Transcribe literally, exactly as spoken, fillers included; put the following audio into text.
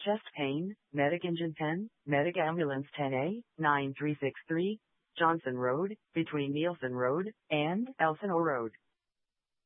Chest pain, Medic Engine ten, Medic Ambulance ten A, nine three six three, Johnson Road, between Nielsen Road and Elsinore Road.